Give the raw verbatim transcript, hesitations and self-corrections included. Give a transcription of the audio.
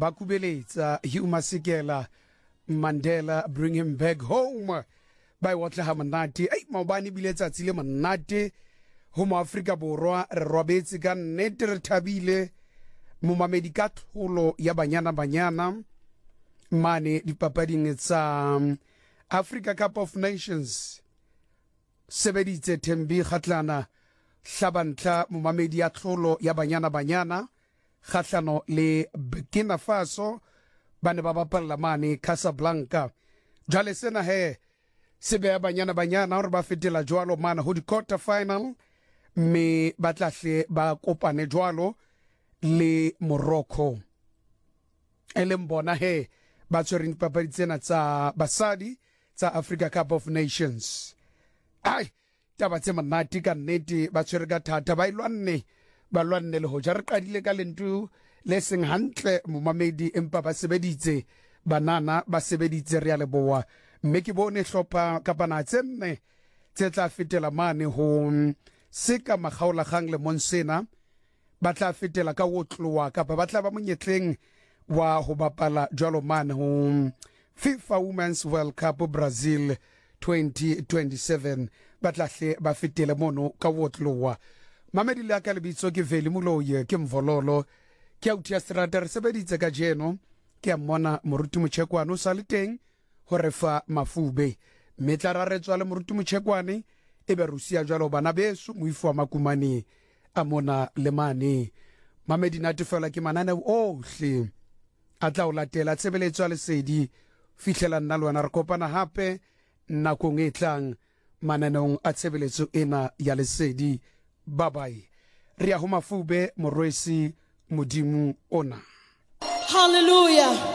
bakubeletsa Hugh Masekela Mandela bring him back home by wotla ha monate ai maobane bile tsatsi le monate ho mo Afrika borwa re robetse ka nnete re thabile mo mamedi ka tlholo ya banyana banyana mane dipapading tsa Africa Cup of Nations sebeditse Thembi Kgatlana hlabantla mo mamedi ya tlholo ya banyana banyana khatlano le Burkina Faso bane ba bapalla mane Casablanca jale sena he sebe ya banyana banyana hore ba fetela jwalo mana ho di quarter final me batlahle ba kopane jwalo le Morocco ele mbona he ba tshwereng papadi tsena tsa basadi tsa Africa Cup of Nations ai taba tse monate ka nnete ba tshwere ka thata ba ilwanne ba lwanne le ho ja re qadile ka lentu le seng hantle mo mamedi empa ba sebeditse banana ba sebeditse re ya leboa mme ke bone hlopha kapana tsenne tse tla fetela mane ho seka magaola gang le monsena ba tla fetela ka wotloa kapa ba tla ba monyetleng wa ho bapala jwalo mane ho FIFA Women's World Cup Brazil twenty twenty-seven ba tla hle ba fetele mono ka wotloa mamedi le ka lebitso ke Veli Muloye ke Mvololo ke autia strata re sebeditse ka jeno ke a mona moruti motšhekwane o sa le teng ho re fa mafube metla ra re tswa le moruti motšhekwane e be rusia jwalo bana beso moifu wa makumane a mona le mane mamedi natefela ke manane ohle a tla o latela tshebeletso le sedi fihlela nna le wena re kopana hape nakong e tlang mananong a tshebeletso ena ya lesedi bye bye ria ho mafube morwesi modimo ona hallelujah